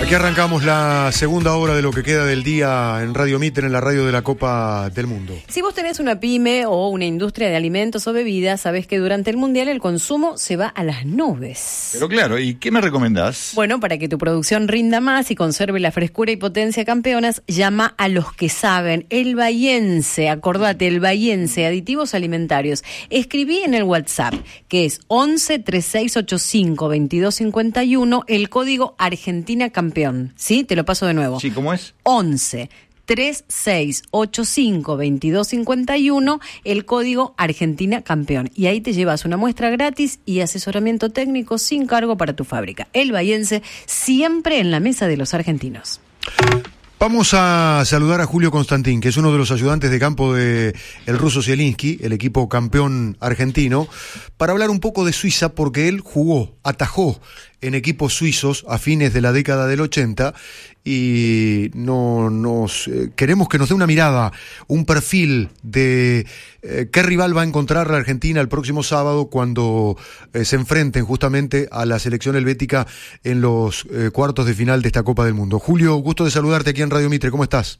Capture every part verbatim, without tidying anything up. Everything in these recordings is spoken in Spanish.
Aquí arrancamos la segunda hora de lo que queda del día en Radio Mitre, en la radio de la Copa del Mundo. Si vos tenés una pyme o una industria de alimentos o bebidas, sabés que durante el Mundial el consumo se va a las nubes. Pero claro, ¿y qué me recomendás? Bueno, para que tu producción rinda más y conserve la frescura y potencia campeonas, llama a los que saben. El Bahiense, acordate, el Bahiense, aditivos alimentarios. Escribí en el WhatsApp, que es once, treinta y seis ochenta y cinco, veintidós cincuenta y uno, el código Argentina Campeón. ¿Sí? Te lo paso de nuevo. Sí, ¿cómo es? once, treinta y seis ochenta y cinco, veintidós cincuenta y uno, el código Argentina Campeón. Y ahí te llevas una muestra gratis y asesoramiento técnico sin cargo para tu fábrica. El Bahiense, siempre en la mesa de los argentinos. Vamos a saludar a Julio Constantín, que es uno de los ayudantes de campo de el ruso Zielinski, el equipo campeón argentino, para hablar un poco de Suiza, porque él jugó, atajó en equipos suizos a fines de la década del ochenta y no nos eh, queremos que nos dé una mirada, un perfil de eh, qué rival va a encontrar la Argentina el próximo sábado cuando eh, se enfrenten justamente a la selección helvética en los eh, cuartos de final de esta Copa del Mundo. Julio, gusto de saludarte aquí en Radio Mitre, ¿cómo estás?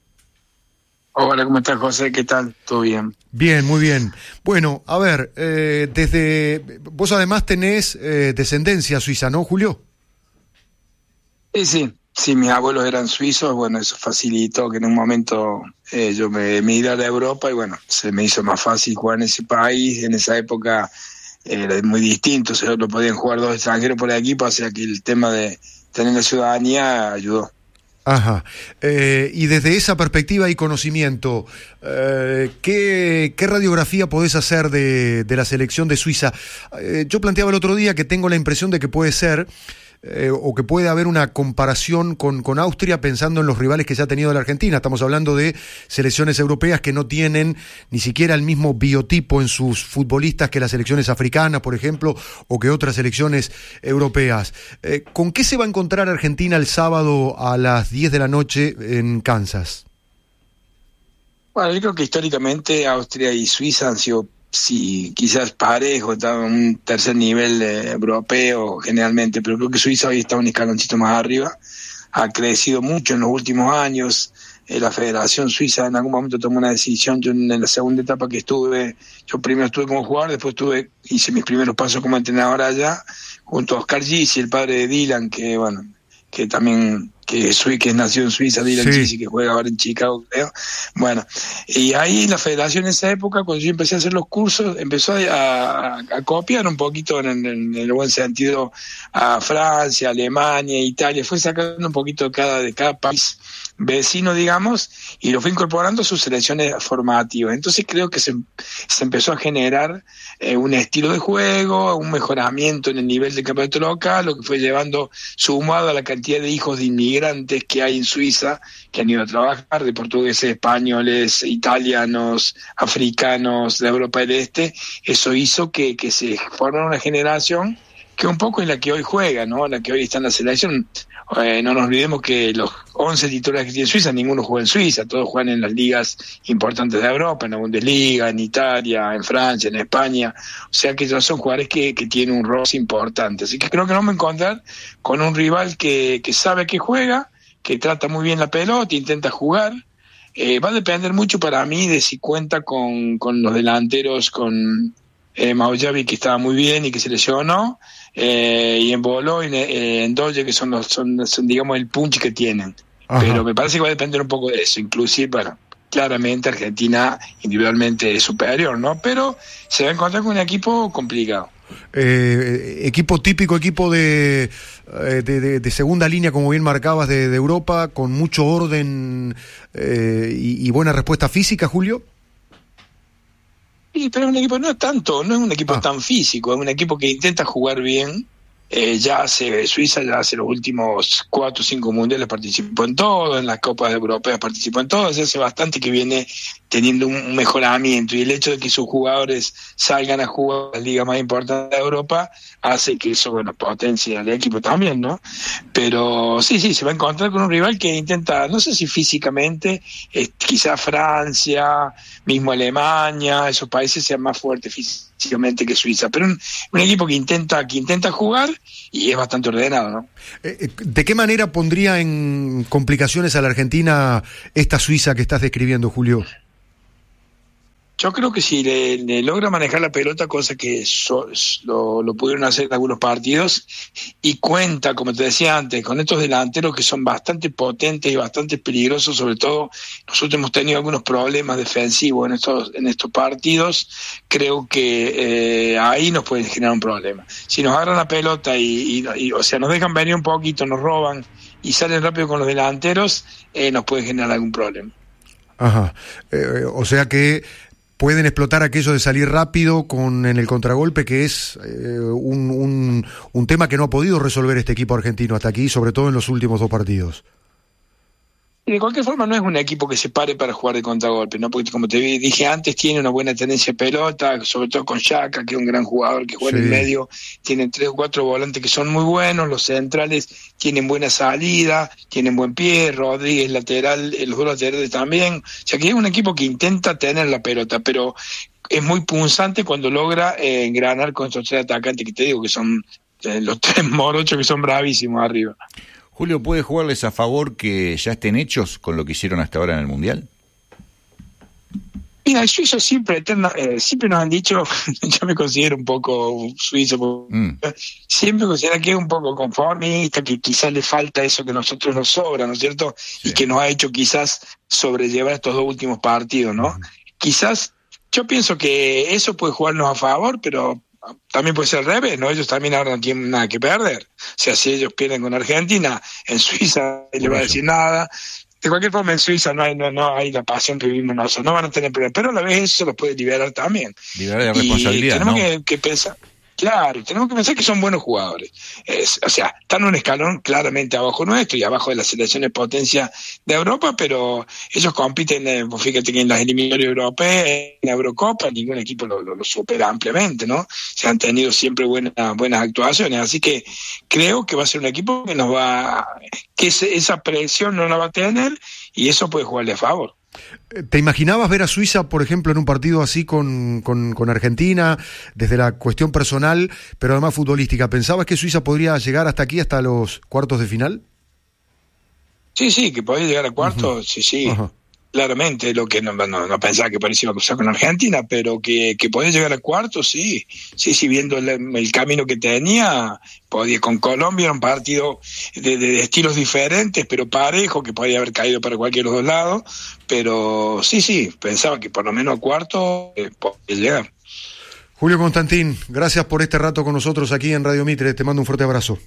Hola, ¿cómo estás, José? ¿Qué tal? ¿Todo bien? Bien, muy bien. Bueno, a ver, eh, desde vos además tenés eh, descendencia suiza, ¿no, Julio? Sí, sí, sí, mis abuelos eran suizos, bueno, eso facilitó que en un momento eh, yo me emigrara a Europa y bueno, se me hizo más fácil jugar en ese país. En esa época era muy distinto, solo podían jugar dos extranjeros por el equipo, o sea que el tema de tener la ciudadanía ayudó. Ajá. Eh, y desde esa perspectiva y conocimiento, eh, ¿qué, ¿qué radiografía podés hacer de, de la selección de Suiza? Eh, yo planteaba el otro día que tengo la impresión de que puede ser, eh, o que puede haber una comparación con, con Austria pensando en los rivales que ya ha tenido la Argentina. Estamos hablando de selecciones europeas que no tienen ni siquiera el mismo biotipo en sus futbolistas que las selecciones africanas, por ejemplo, o que otras selecciones europeas. Eh, ¿Con qué se va a encontrar Argentina el sábado a las diez de la noche en Kansas? Bueno, yo creo que históricamente Austria y Suiza han sido, sí, quizás parejos, estaban en un tercer nivel eh, europeo generalmente, pero creo que Suiza hoy está un escaloncito más arriba, ha crecido mucho en los últimos años. Eh, la Federación Suiza en algún momento tomó una decisión. Yo en la segunda etapa que estuve, yo primero estuve como jugador, después estuve, hice mis primeros pasos como entrenador allá, junto a Oscar Gisi, el padre de Dylan, que bueno, que también que es, que nació en Suiza, Dylan sí. Gisi, que juega ahora en Chicago, creo. Bueno, y ahí la federación en esa época, cuando yo empecé a hacer los cursos, empezó a, a, a copiar un poquito, en, en, en el buen sentido, a Francia, Alemania, Italia, fue sacando un poquito de cada, de cada país vecino, digamos, y lo fue incorporando a sus selecciones formativas. Entonces creo que se, se empezó a generar eh, un estilo de juego, un mejoramiento en el nivel del campeonato local, lo que fue llevando, sumado a la cantidad de hijos de inmigrantes que hay en Suiza, que han ido a trabajar, de portugueses, españoles, italianos, africanos, de Europa del Este. Eso hizo que, que se formara una generación que un poco es la que hoy juega, ¿no? La que hoy está en la selección. Eh, no nos olvidemos que los once titulares que tiene Suiza, ninguno juega en Suiza, todos juegan en las ligas importantes de Europa, en la Bundesliga, en Italia, en Francia, en España. O sea que ya son jugadores que, que tienen un rol importante. Así que creo que nos vamos a encontrar con un rival que, que sabe que juega, que trata muy bien la pelota, intenta jugar. Eh, va a depender mucho para mí de si cuenta con, con los delanteros, con eh, Maujavi, que estaba muy bien y que se lesionó, eh, y en Bolo y eh, en Doge, que son, los, son, son digamos el punch que tienen. Ajá. Pero me parece que va a depender un poco de eso. Inclusive, bueno, claramente Argentina individualmente es superior, ¿no? Pero se va a encontrar con un equipo complicado. Eh, equipo típico, equipo de, de, de, de segunda línea, como bien marcabas, de, de Europa, con mucho orden eh, y, y buena respuesta física, Julio. Sí, pero es un equipo, no es tanto, no es un equipo ah. tan físico, es un equipo que intenta jugar bien. Eh, ya hace, Suiza ya hace los últimos cuatro o cinco mundiales participó en todo, en las copas europeas participó en todo, hace bastante que viene teniendo un mejoramiento, y el hecho de que sus jugadores salgan a jugar la liga más importante de Europa hace que eso, bueno, potencie al equipo también, ¿no? Pero sí, sí, se va a encontrar con un rival que intenta, no sé si físicamente, eh, quizá Francia, mismo Alemania, esos países sean más fuertes físicamente que Suiza, pero un, un equipo que intenta que intenta jugar y es bastante ordenado, ¿no? ¿De qué manera pondría en complicaciones a la Argentina esta Suiza que estás describiendo, Julio? Yo creo que si le, le logra manejar la pelota, cosa que so, lo, lo pudieron hacer en algunos partidos, y cuenta, como te decía antes, con estos delanteros que son bastante potentes y bastante peligrosos, sobre todo nosotros hemos tenido algunos problemas defensivos en estos en estos partidos, creo que eh, ahí nos pueden generar un problema. Si nos agarran la pelota y, y, y o sea, nos dejan venir un poquito, nos roban y salen rápido con los delanteros, eh, nos pueden generar algún problema. Ajá, eh, o sea que pueden explotar aquello de salir rápido con en el contragolpe, que es eh, un, un, un tema que no ha podido resolver este equipo argentino hasta aquí, sobre todo en los últimos dos partidos. Y de cualquier forma no es un equipo que se pare para jugar de contragolpe, ¿no? Porque como te dije antes, tiene una buena tendencia de pelota, sobre todo con Xhaka, que es un gran jugador que juega sí. en el medio, tienen tres o cuatro volantes que son muy buenos, los centrales tienen buena salida, tienen buen pie, Rodríguez lateral, los dos laterales también, o sea que es un equipo que intenta tener la pelota, pero es muy punzante cuando logra eh, engranar con estos tres atacantes que te digo que son eh, los tres morochos que son bravísimos arriba. Julio, ¿puede jugarles a favor que ya estén hechos con lo que hicieron hasta ahora en el Mundial? Mira, el suizo siempre, eterna, eh, siempre nos han dicho, yo me considero un poco suizo, mm. siempre considero que es un poco conformista, que quizás le falta eso que a nosotros nos sobra, ¿no es cierto? Sí. Y que nos ha hecho quizás sobrellevar estos dos últimos partidos, ¿no? Mm. Quizás, yo pienso que eso puede jugarnos a favor, pero también puede ser al revés, ¿no? Ellos también ahora no tienen nada que perder. O sea, si ellos pierden con Argentina, en Suiza no le va a decir nada. De cualquier forma, en Suiza no hay, no, no hay la pasión que vivimos nosotros, no van a tener problemas. Pero a la vez eso se los puede liberar también. Liberar de responsabilidad, y tenemos ¿no? que, que pensar. Claro, tenemos que pensar que son buenos jugadores. Es, o sea, están un escalón claramente abajo nuestro y abajo de las selecciones potencia de Europa, pero ellos compiten, eh, fíjate que en las eliminatorias europeas, en la Eurocopa, ningún equipo lo, lo, lo supera ampliamente, ¿no? Se han tenido siempre buenas, buenas actuaciones, así que creo que va a ser un equipo que nos va, que ese, esa presión no la va a tener y eso puede jugarle a favor. ¿Te imaginabas ver a Suiza, por ejemplo, en un partido así con, con, con Argentina, desde la cuestión personal, pero además futbolística? ¿Pensabas que Suiza podría llegar hasta aquí, hasta los cuartos de final? Sí, sí, que podía llegar a cuartos, uh-huh. sí, sí. Uh-huh. Claramente, lo que no, no, no pensaba que parecía cruzar con Argentina, pero que, que podía llegar a cuartos, sí. Sí, sí, viendo el, el camino que tenía, podía con Colombia, era un partido de, de, de estilos diferentes, pero parejo, que podía haber caído para cualquiera de los dos lados, pero sí, sí, pensaba que por lo menos a cuartos eh, podía llegar. Julio Constantín, gracias por este rato con nosotros aquí en Radio Mitre, te mando un fuerte abrazo.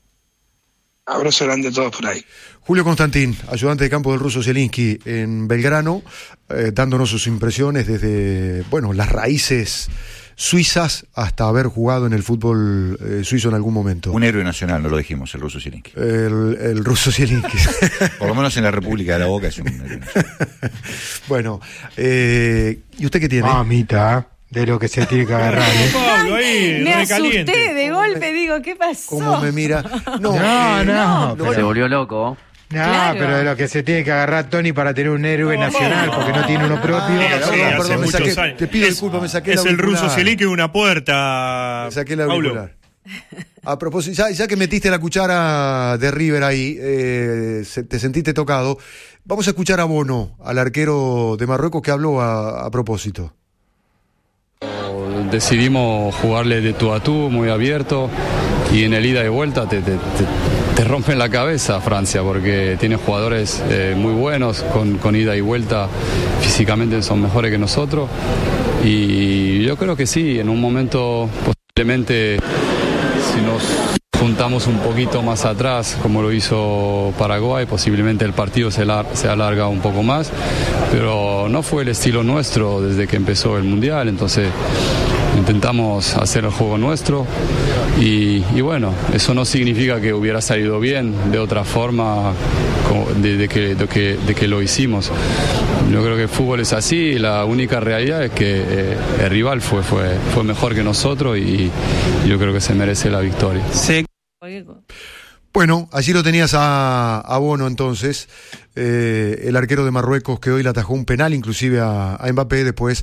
Abrazo grande a todos por ahí. Julio Constantín, ayudante de campo del ruso Zielinski en Belgrano, eh, dándonos sus impresiones desde, bueno, las raíces suizas hasta haber jugado en el fútbol eh, suizo en algún momento. Un héroe nacional, no lo dijimos, el ruso Zielinski. El, el ruso Zielinski. Por lo menos en la República de la Boca es un héroe nacional. Bueno, eh, ¿y usted qué tiene? Mamita. De lo que se tiene que agarrar, ¿eh? Pablo, ahí, me asusté de golpe, digo, ¿qué pasó? ¿Cómo me mira? No, no, no, no se volvió loco. No, claro. Pero de lo que se tiene que agarrar Tony para tener un héroe no, nacional, no, porque no tiene uno propio. Ah, sí, no, perdón, me saqué, años. Te pido es, disculpas, me saqué es la auricular. Es el ruso Zielinski una puerta. Me saqué la auricular. A propósito, ya, ya que metiste la cuchara de River ahí, eh, se, te sentiste tocado, vamos a escuchar a Bono, al arquero de Marruecos, que habló a, a propósito. Decidimos jugarle de tú a tú, muy abierto, y en el ida y vuelta te, te, te, te rompen la cabeza Francia, porque tiene jugadores eh, muy buenos, con, con ida y vuelta, físicamente son mejores que nosotros, y yo creo que sí, en un momento posiblemente si nos juntamos un poquito más atrás, como lo hizo Paraguay, posiblemente el partido se, lar- se alarga un poco más, pero no fue el estilo nuestro desde que empezó el Mundial, entonces intentamos hacer el juego nuestro y, y bueno, eso no significa que hubiera salido bien de otra forma de, de, que, de, que, de que lo hicimos. Yo creo que el fútbol es así y la única realidad es que eh, el rival fue, fue, fue mejor que nosotros y yo creo que se merece la victoria. Sí. Bueno, allí lo tenías a, a Bono entonces, eh, el arquero de Marruecos que hoy le atajó un penal inclusive a, a Mbappé, después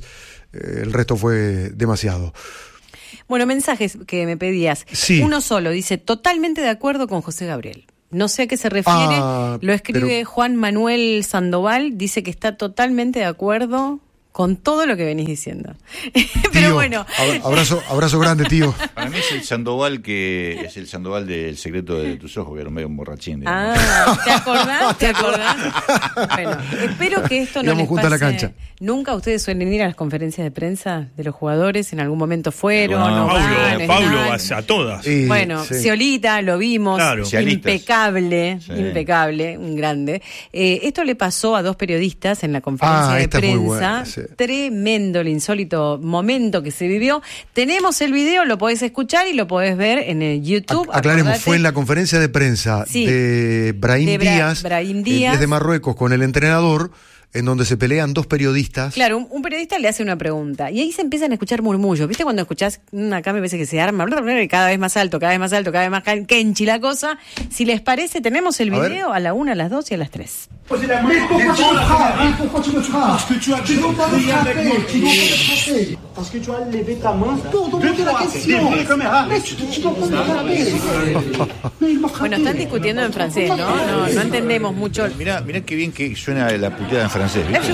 eh, el resto fue demasiado. Bueno, mensajes que me pedías. Sí. Uno solo dice, totalmente de acuerdo con José Gabriel. No sé a qué se refiere. Ah, Lo escribe pero- Juan Manuel Sandoval. Dice que está totalmente de acuerdo con todo lo que venís diciendo. Pero Tío, bueno. ab- abrazo, abrazo grande, tío. Para mí es el Sandoval que es el Sandoval del secreto de tus ojos, que era medio un borrachín. digamos. Ah, ¿te acordás? ¿Te acordás? Bueno, espero que esto no Íbamos les juntos a la pase. cancha. ¿Nunca ustedes suelen ir a las conferencias de prensa de los jugadores? ¿En algún momento fueron? No, ¿No van? Paulo, Paulo ¿Están? va a todas. Sí, Bueno, sí. Ciolita, lo vimos, Claro. Especialistas. impecable, Sí. impecable, un grande. Eh, esto le pasó a dos periodistas en la conferencia Ah, de esta es muy prensa. buena, sí. Tremendo el insólito momento que se vivió. Tenemos el video, lo podés escuchar y lo podés ver en el YouTube. A- Aclaremos, Acordate. fue en la conferencia de prensa Sí. de Brahim De Bra- Díaz, Brahim eh, Díaz. desde Marruecos, con el entrenador, en donde se pelean dos periodistas. Claro, un, un periodista le hace una pregunta y ahí se empiezan a escuchar murmullos. ¿Viste cuando escuchás? mm, Acá me parece que se arma y cada vez más alto, cada vez más alto, cada vez más can- kenchi la cosa. Si les parece, tenemos el A ver. video a la una, a las dos y a las tres. Mais pourquoi tu me frappes? Pourquoi tu me frappes? Parce que tu as tu dois pas me frapper, tu dois pas me frapper. Parce que tu as levé ta main pour demander la question. Mais tu tu dois pas me frapper. Mais il m'a frappé. Bueno, están discutiendo en francés, ¿no? No, no entendemos mucho. Mirá, mirá qué bien que suena la puteada en francés, ¿viste?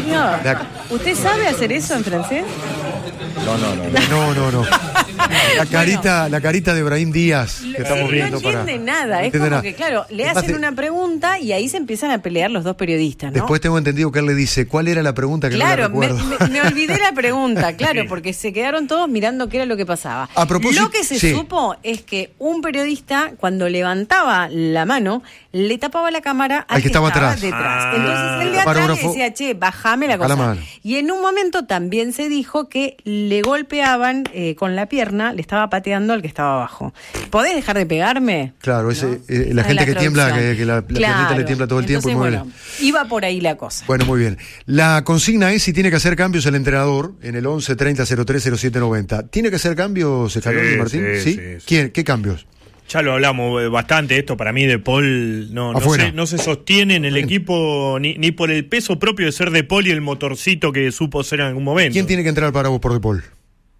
¿Usted sabe hacer eso en francés? No, no, no. no. No, no, no. La carita, la carita de Brahim Díaz que estamos no viendo para. entiende nada, No es entiende como nada. que, claro, le Además, hacen te- una pregunta y ahí se empiezan a pelear los dos periodistas, ¿no? Después tengo entendido que él le dice, ¿cuál era la pregunta que Claro, no me, la recuerdo? me- me olvidé la pregunta, claro, porque se quedaron todos mirando qué era lo que pasaba. A propósito- lo que se sí. supo es que un periodista, cuando levantaba la mano, le tapaba la cámara al, Al que estaba atrás. detrás. Ah. Entonces el de El atrás le camarógrafo, decía, che, bajame la baja la cosa. mano. Y en un momento también se dijo que le golpeaban eh, con la pierna, le estaba pateando al que estaba abajo. ¿Podés dejar de pegarme? Claro, ese, ¿No? eh, la Esa es gente que tiembla, traducción. que, que la, la Claro. piernita le tiembla todo el tiempo. Y Entonces, mueve. bueno, iba por ahí la cosa. Bueno, muy bien. La consigna es si tiene que hacer cambios el entrenador en el once treinta cero tres cero siete noventa. ¿Tiene que hacer cambios, Scaloni, Sí, Martín? sí, sí, sí. ¿Quién? ¿Qué cambios? Ya lo hablamos eh, bastante, esto para mí De Paul no, no, Afuera. se, no se sostiene en el equipo ni, ni por el peso propio de ser De Paul y el motorcito que supo ser en algún momento. ¿Quién tiene que entrar para vos por De Paul?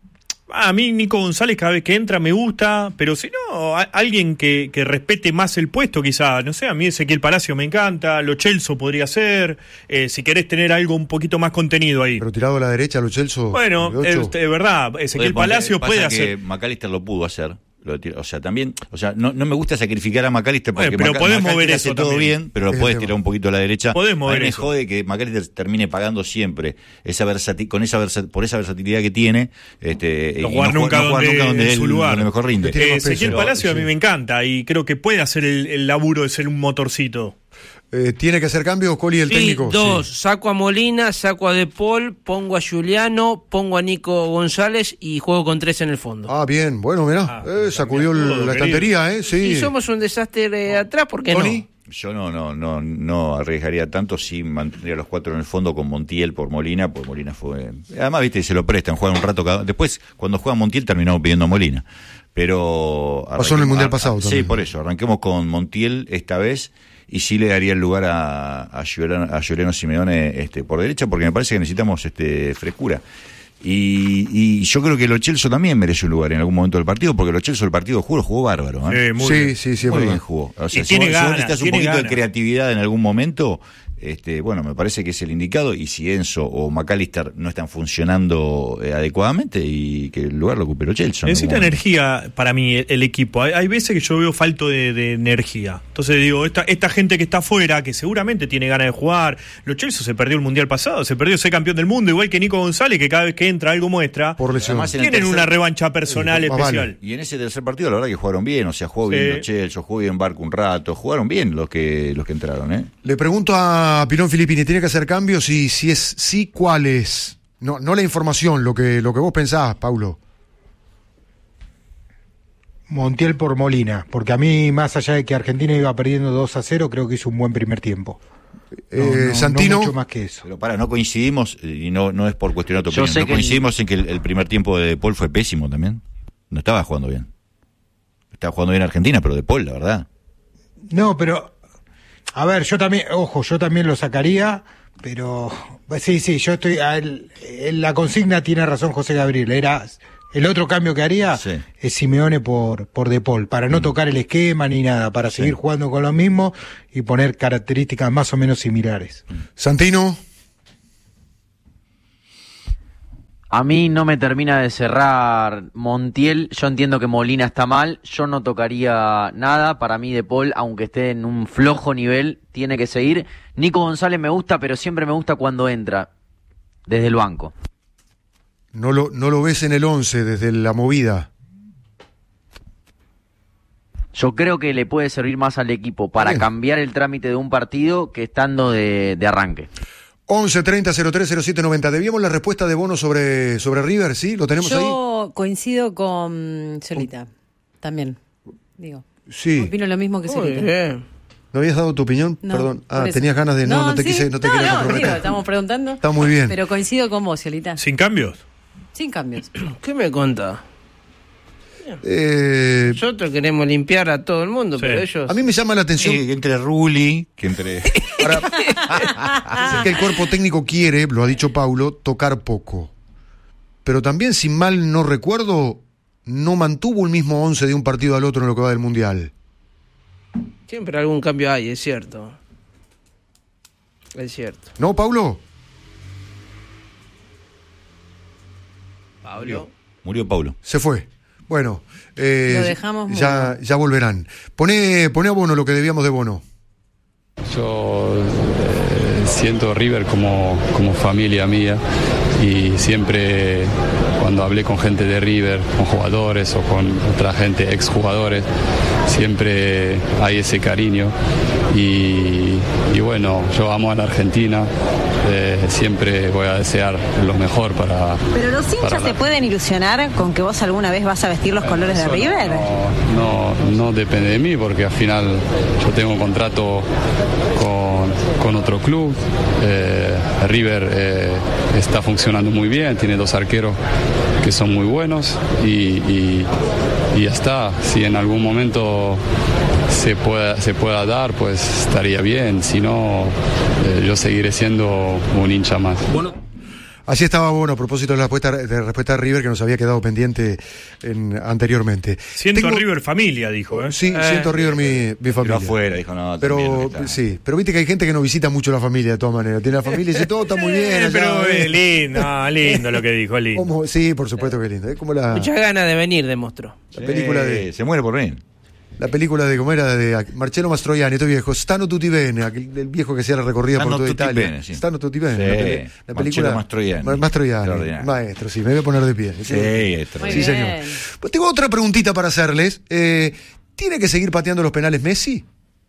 A mí Nico González cada vez que entra me gusta, pero si no, a- alguien que, que respete más el puesto quizá, no sé, a mí Ezequiel Palacio me encanta, Lo Celso podría ser, eh, si querés tener algo un poquito más contenido ahí. Pero tirado a la derecha, Lo Celso. Bueno, de ocho. es de verdad, Ezequiel Puede poner- Palacio pasa puede que hacer... McAllister lo pudo hacer. Lo tira- o sea, también, o sea, no, no me gusta sacrificar a McAllister porque Bueno, pero Maca- podés McAllister mover hace eso todo también. bien, pero lo Ese puedes tema. tirar un poquito a la derecha. Podés A mí mover me eso. jode que McAllister termine pagando siempre esa versati- con esa versa- por esa versatilidad que tiene, este, No y jugar nunca no jugar donde- nunca donde en él su lugar. donde mejor rinde. Tiene Eh, más peso. Ezequiel Palacio a mí Sí. me encanta y creo que puede hacer el, el laburo de ser un motorcito. Eh, ¿Tiene que hacer cambios, Coli, el Sí, técnico? dos. Sí. Saco a Molina, saco a De Paul, pongo a Juliano, pongo a Nico González y juego con tres en el fondo. Ah, bien. Bueno, mirá. Ah, eh, sacudió cambió el- todo, la querido. estantería, ¿eh? Sí. Si somos un desastre atrás, ¿por qué Tony. no? Yo no, no, no, no arriesgaría tanto, sí mantendría a los cuatro en el fondo con Montiel por Molina, porque Molina fue. Además, viste, se lo prestan, juegan un rato cada. Después, cuando juega Montiel, terminamos pidiendo a Molina. Pero. Pasó en el Mundial arranquemos- pasado Sí, también. por eso, arranquemos con Montiel esta vez. Y sí le daría el lugar a, a, Giuliano, a Giuliano Simeone este, por derecha, porque me parece que necesitamos este, frescura. Y, y yo creo que Lo Celso también merece un lugar en algún momento del partido, porque Lo Celso el partido juro jugó bárbaro. ¿eh? Eh, muy sí, bien. sí, sí, es Muy verdad. bien jugó. O sea, Y si tiene vos, si vos ganas, necesitas un tiene poquito ganas. de creatividad en algún momento, este, bueno, me parece que es el indicado. Y si Enzo o McAllister no están funcionando eh, adecuadamente, y que el lugar lo ocupe Lo Celso. en Necesita algún momento. energía para mí el, el equipo. Hay, hay veces que yo veo falto de, de energía. Entonces digo, esta, esta gente que está afuera, que seguramente tiene ganas de jugar. Lo Celso se perdió el Mundial pasado, se perdió ser campeón del mundo, igual que Nico González, que cada vez que entra algo muestra. Por lesión. Además, en el Tienen tercer- una revancha personal Sí, más especial. vale. Y en ese tercer partido, la verdad que jugaron bien. O sea, jugó bien Sí. Lo Celso, jugó bien Barco un rato. Jugaron bien los que los que entraron, ¿eh? Le pregunto a Pilón Filippini, ¿tiene que hacer cambios? Y si es sí, ¿cuáles? No, no la información, lo que, lo que vos pensás, Paulo. Montiel por Molina, porque a mí, más allá de que Argentina iba perdiendo dos a cero, creo que hizo un buen primer tiempo. No, Eh, no, Santino. no mucho más que eso. Pero para, no coincidimos, y no, no es por cuestionar tu Yo opinión, sé no que coincidimos en que el, el primer tiempo de De Paul fue pésimo también. No estaba jugando bien. Estaba jugando bien Argentina, pero De Paul, la verdad. No, pero A ver, yo también, ojo, yo también lo sacaría, pero sí, sí, yo estoy, el, la consigna tiene razón José Gabriel, era el otro cambio que haría sí. es Simeone por por De Paul, para no mm. tocar el esquema ni nada, para sí. seguir jugando con lo mismo y poner características más o menos similares. Santino. A mí no me termina de cerrar Montiel, yo entiendo que Molina está mal, yo no tocaría nada, para mí De Paul, aunque esté en un flojo nivel, tiene que seguir. Nico González me gusta, pero siempre me gusta cuando entra, desde el banco. No lo, no lo ves en el once, desde la movida. Yo creo que le puede servir más al equipo para Bien. cambiar el trámite de un partido que estando de, de arranque. once treinta cero tres cero siete noventa. Debíamos la respuesta de Bono sobre, sobre River, ¿sí? ¿Lo tenemos Yo ahí? Yo coincido con Solita, también, digo. Sí. Opino lo mismo que Solita. ¿No habías dado tu opinión? No, Perdón. Ah, tenías ganas de... No, no, no te sí. quise, no te no, quería no, comprometer. Digo, estamos preguntando. Está muy bien. Pero coincido con vos, Solita. ¿Sin cambios? Sin cambios. ¿Qué me contás? Eh, Nosotros queremos limpiar a todo el mundo, sí. pero ellos... A mí me llama la atención... Sí, que entre Rulli, que entre... Ahora, es que el cuerpo técnico quiere, lo ha dicho Paulo, tocar poco. Pero también, si mal no recuerdo, no mantuvo el mismo once de un partido al otro en lo que va del Mundial. Siempre algún cambio hay, es cierto. Es cierto. ¿No, Paulo? Pablo. Murió, Murió Paulo. Se fue. Bueno, eh, lo dejamos ya, ya volverán. Poné, poné a Bono lo que debíamos de Bono. Yo eh, siento River como, como familia mía y siempre cuando hablé con gente de River, con jugadores o con otra gente, exjugadores, siempre hay ese cariño y, y bueno, yo amo a la Argentina, eh, siempre voy a desear lo mejor para... ¿Pero los hinchas la... se pueden ilusionar con que vos alguna vez vas a vestir los colores de River? No, no, no depende de mí porque al final yo tengo un contrato con, con otro club, eh, River eh, está funcionando muy bien, tiene dos arqueros que son muy buenos y, y, y ya está, si en algún momento se pueda, se pueda dar, pues estaría bien, si no, eh, yo seguiré siendo un hincha más. Bueno. Así estaba Bono a propósito de la respuesta de respuesta a River que nos había quedado pendiente en, anteriormente. Siento Tengo... River familia, dijo. ¿eh? Sí, eh. siento River mi, mi familia. Pero afuera, dijo, no, pero sí, pero viste que hay gente que no visita mucho la familia de todas maneras. Tiene la familia y dice, todo está muy bien. Eh, allá, pero eh. es lindo, ah, lindo lo que dijo, lindo. Como, sí, por supuesto que es lindo. Es como la... Muchas ganas de venir, demostró. La película de... Se muere por venir. La película de, ¿cómo era? De Marcello Mastroianni, este viejo, Stano tutti bene, aquel, el viejo que hacía la recorrida Stano por toda tutti Italia. bene, sí. Stano tutti bene. Sí. La, peli- la película Mastroianni. Mastroianni. Maestro, sí, me voy a poner de pie. Sí, esto. Sí, señor. Pues tengo otra preguntita para hacerles. Eh, ¿Tiene que seguir pateando los penales Messi?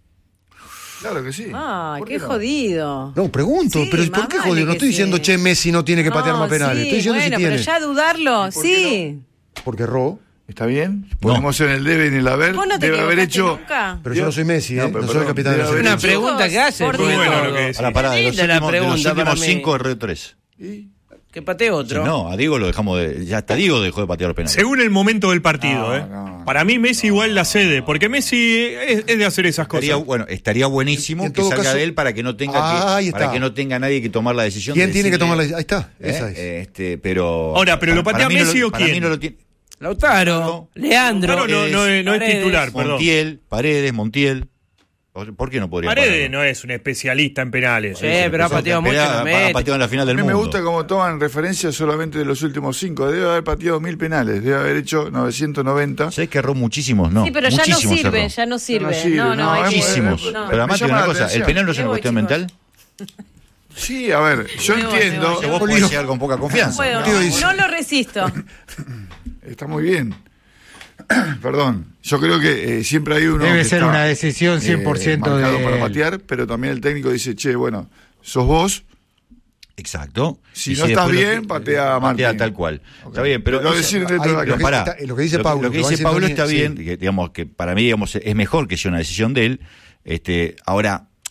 Claro que sí. Ah, qué, qué no? jodido. No, pregunto, Sí, pero ¿por qué vale jodido? No estoy que diciendo, sí. che, Messi no tiene que patear No, más penales. sí, Estoy diciendo bueno, si tiene. pero ya dudarlo, sí. Porque erró. ¿Está bien? Ponemos en el debe y en el haber. ¿Vos no te Debe haber hecho. nunca? Pero yo no soy Messi, ¿eh? No, No, pero soy perdón, el capitán de la debe haber selección. Una pregunta que hace. por por Dios. todo. Bueno, lo que decís. Para, para, de los Linda la últimos, de los pregunta para últimos mí. cinco erró tres. Que patee otro. No, a Diego lo dejamos de. Ya hasta Diego dejó de patear los penales. Según el momento del partido, No, ¿eh? no, Para mí Messi igual la cede, porque Messi es, es de hacer esas cosas. Estaría, bueno, estaría buenísimo En que todo salga caso- de él para que no tenga Ah, ahí que, está. para que no tenga nadie que tomar la decisión. ¿Quién de tiene que decirle, tomar la decisión? Ahí está, ¿eh? esa es. Este, pero. Ahora, ¿pero lo para patea mí no Messi lo- o para quién? mí no lo tiene. Lautaro, Leandro. Lautaro no, no es- no es Paredes. titular, perdón. Montiel, Paredes, Montiel. ¿Por qué no podría Paredes parar? no es un especialista en penales. Sí, pero ha pateado mucho en la Ha meta. pateado en la final A del mí me mundo. gusta cómo toman referencia solamente de los últimos cinco. Debe haber pateado mil penales. Debe haber hecho novecientos noventa. ¿Sabes que erró muchísimos? No. Sí, pero ya no muchísimos sirve, erró. ya no sirve. No sirve, No, no, no, hay que- Muchísimos. no. Pero además Me te digo llama una la cosa, ¿el atención. penal no es una Me voy, cuestión chicos. mental? Sí, a ver, yo Me voy, entiendo. me voy. Que vos podés llegar con poca confianza. Puedo, Tío dice- no lo resisto. Está muy bien. Perdón, yo creo que eh, siempre hay uno. Debe que ser está, una decisión cien por ciento eh, marcado de para él. patear, pero también el técnico dice, che, bueno, sos vos. Exacto. Si Y no estás después lo bien, que- patea a Martín. tal cual. Ok. Está bien, pero. Lo decir dentro de la Ahí, Pero lo que- pará, está- lo que dice Pablo, Lo que que va dice diciendo Pablo bien, está sí. bien, que, digamos que para mí digamos, es mejor que sea una decisión de él. Este, ahora,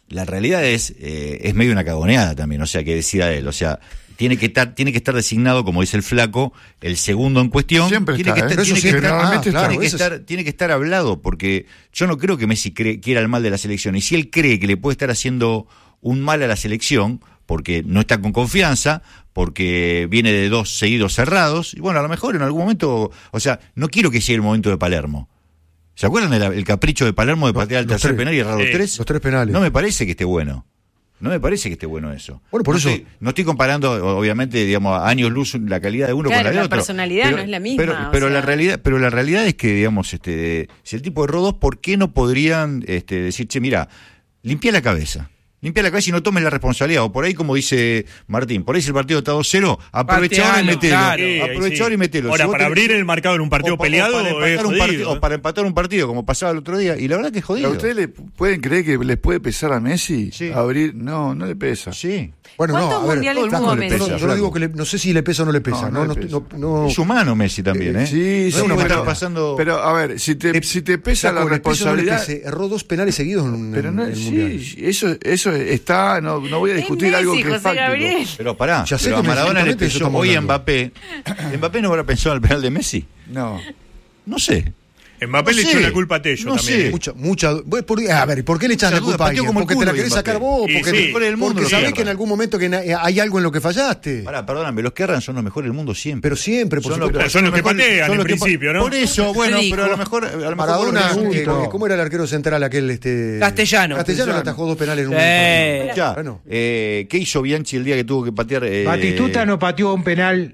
la realidad es eh, es medio una cagoneada también, o sea, que decida él, o sea, tiene que estar tiene que estar designado, como dice el flaco, el segundo en cuestión. Siempre tiene está, que estar, ¿eh? tiene Eso que sí, estar, generalmente ah, está. tiene que Eso estar, es- tiene que estar hablado, porque yo no creo que Messi cree, quiera el mal de la selección, y si él cree que le puede estar haciendo un mal a la selección, porque no está con confianza, porque viene de dos seguidos cerrados, y bueno, a lo mejor en algún momento, o sea, no quiero que llegue el momento de Palermo. ¿Se acuerdan del el capricho de Palermo de patear el los tercer tres. penal y errar los Sí, tres? los tres penales. No me parece que esté bueno. No me parece que esté bueno eso. Bueno, por no eso- Estoy, no estoy comparando, obviamente, digamos, a años luz la calidad de uno Claro, con la de la otro. personalidad pero, no es la misma, Pero, o pero sea. la realidad, pero la realidad es que, digamos, este, si el tipo erró dos, ¿por qué no podrían este, decir, che, mira, limpia la cabeza? Limpia la cabeza y no tomes la responsabilidad. O por ahí, como dice Martín, por ahí si el partido está dos cero, aprovecha ahora y Patealo, metelo. claro. Sí, Aprovecha sí. ahora y metelo. Ahora, Si vos para tenés- abrir el marcador en un partido o pa- peleado o para, es empatar un jodido, partido, ¿eh? o para empatar un partido, como pasaba el otro día. Y la verdad que es ¿A jodido. ustedes le pueden creer que les puede pesar a Messi Sí. abrir? No, no le pesa. Sí. Bueno, no, ¿Cuántos a ver, mundiales flaco, tuvo le Messi? pesa, Yo yo no flaco. digo que le- no sé si le pesa o no le pesa. No, No, no no, le no, pesa. no- Es humano Messi también, ¿eh? Sí, No sí, es una pero, estar pasando... pero a ver, si te, Le- si te pesa Flaco, la le pesa o no le responsabilidad... pese. Erró dos penales seguidos en, Pero en- no, en el sí, Mundial. eso, eso está, no, no voy a Es discutir algo Messi, que es José fáctico. Gabriel. Pero pará, Ya sé pero que a Maradona le justamente eso pensó estamos hoy a hablando. Mbappé. ¿Mbappé no habrá pensado en el penal de Messi? No. No sé. Mbappé No le sé, echó la culpa a Tello no también. sé. ¿eh? Mucha, mucha. bueno, por- a ver, ¿por qué le echas Mucha la culpa duda, a pateó alguien? como el Porque te la culo querés Mbappé. sacar vos, Y porque, sí. te- Por el mundo porque lo sabés cierra. que en algún momento que na- hay algo en lo que fallaste. Pará, perdóname, los que erran son los mejores del mundo siempre. Pero siempre, por Son supuesto. los- Son los que mejores- patean son en los que pa- principio, ¿no? Por eso, bueno, Rico. pero a lo mejor... A lo mejor Maradona, bueno, eh, punto. ¿cómo era el arquero central aquel? Este, Castellano. Castellano atajó dos penales en un Sí. Ya, Bueno. eh, ¿qué hizo Bianchi el día que tuvo que patear? Eh, Batistuta no pateó un penal.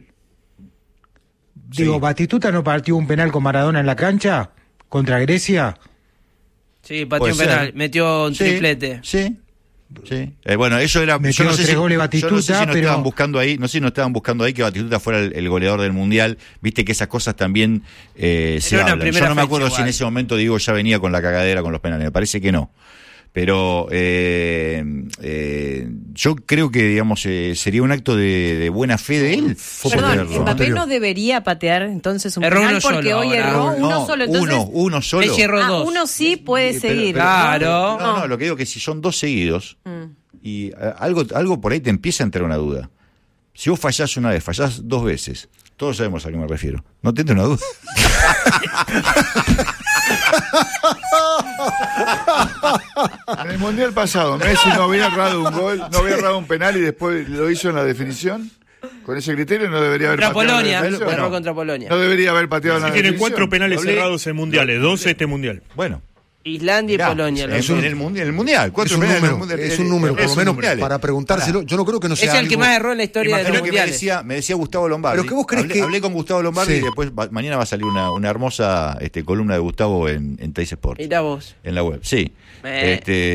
Digo, Sí. Batistuta no pateó un penal con Maradona en la cancha contra Grecia. Sí, pateó Puede un penal, ser. metió un Sí, triplete. Sí. Sí. Eh, bueno, eso era. Metió Yo no sé tres si, goles yo no sé Batistuta, si no pero- estaban buscando ahí, no sé si no estaban buscando ahí que Batistuta fuera el, el goleador del mundial. Viste que esas cosas también eh, se Era una hablan. Yo primera no me fecha acuerdo si en igual. ese momento Diego ya venía con la cagadera con los penales. Me parece que no. Pero eh, eh, yo creo que, digamos, eh, sería un acto de, de buena fe de él. Perdón, ponerlo. Mbappé no debería patear entonces un Erró penal uno porque solo hoy ahora. erró No, uno solo. Entonces, uno, uno solo. Messi erró ah, dos. uno sí puede Pero- seguir. pero- Claro. No, no, lo que digo es que si son dos seguidos Mm. y eh, algo, algo por ahí te empieza a entrar una duda. Si vos fallás una vez, fallás dos veces, todos sabemos a qué me refiero. ¿No te entra una duda? En el Mundial pasado, Messi no había errado un gol, no había errado un penal y después lo hizo en la definición. Con ese criterio no debería haber Contra pateado en la Polonia. definición. Erró contra Polonia. No debería haber pateado en la Tiene definición. cuatro penales Doble- cerrados en mundiales, dos este mundial. Bueno. Islandia y Mirá, Polonia. en, los en dos. el mundial, en el mundial, Es cuatro un penales en el número, mundial. es un número, por Es lo un menos mundial. para preguntárselo. Yo no creo que no Es sea el que algo- más erró en la historia de Imagino los que me mundiales. decía, me decía Gustavo Lombardi. Pero que vos creés hablé, que- hablé con Gustavo Lombardi Sí. y después va- mañana va a salir una, una hermosa este, columna de Gustavo en, en Teis Sport. Mirá vos. En la web, sí. Eh.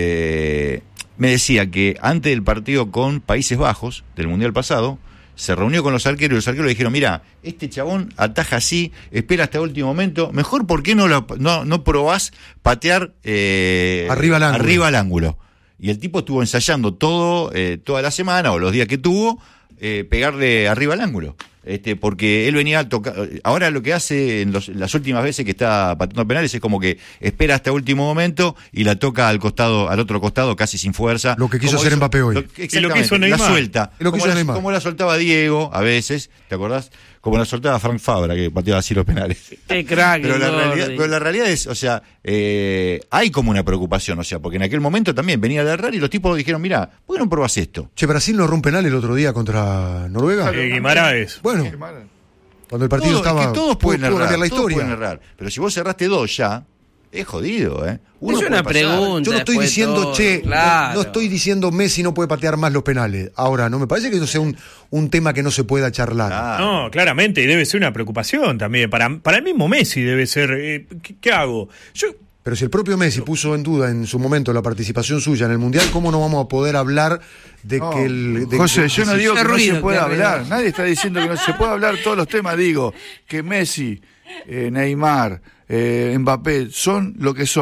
Este, me decía que antes del partido con Países Bajos, del Mundial pasado, se reunió con los arqueros y los arqueros le dijeron, mira, este chabón ataja así, espera hasta el último momento, mejor ¿por qué no, lo, no, no probás patear eh, Arriba al ángulo? arriba al ángulo? Y el tipo estuvo ensayando todo, eh, toda la semana o los días que tuvo, eh, pegarle arriba al ángulo. Este, porque él venía a tocar. Ahora lo que hace en los- las últimas veces que está pateando penales es como que espera hasta último momento y la toca al costado, al otro costado, casi sin fuerza. Lo que quiso Como hacer hizo- Mbappé hoy. lo- Y lo que exactamente, hizo la Neymar. suelta. Y lo que como, hizo la, Neymar. como la soltaba Diego a veces, ¿te acordás? Como la soltaba Frank Fabra, que pateaba así los penales. Qué crack. Pero la, el realidad, Gordi. pero la realidad es, o sea, eh, hay como una preocupación, o sea, porque en aquel momento también venía de errar y los tipos dijeron, mira, ¿por qué no probás esto? Che, Brasil no erró un penal el otro día contra Noruega. Eh, Guimaraes. Bueno, cuando el partido Todo- estaba. es que todos pueden pudo errar, cambiar la todos historia. pueden errar. Pero si vos cerraste dos ya, es jodido, ¿eh? Uno Es una puede pasar. pregunta. Yo no estoy después de diciendo, todo, che, no- claro. no estoy diciendo Messi no puede patear más los penales. Ahora, no me parece que eso sea un, un tema que no se pueda charlar. Ah, No, claramente, y debe ser una preocupación también. Para, para el mismo Messi debe ser. eh, ¿qué, qué hago? Yo. Pero si el propio Messi puso en duda en su momento la participación suya en el Mundial, ¿cómo no vamos a poder hablar de No, que el... de- José, de- yo no de- digo que Qué no ruido, se pueda qué ruido. hablar. Nadie está diciendo que no se puede hablar todos los temas. Digo que Messi, eh, Neymar, eh, Mbappé son lo que son